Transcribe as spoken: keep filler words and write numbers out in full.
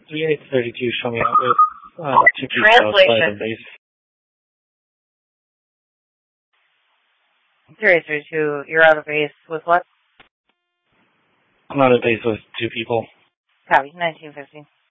three eight thirty-two, show me out with uh, two people outside Translation. the base. three eight thirty-two, you're out of base with what? I'm out of base with two people. Copy, nineteen fifty.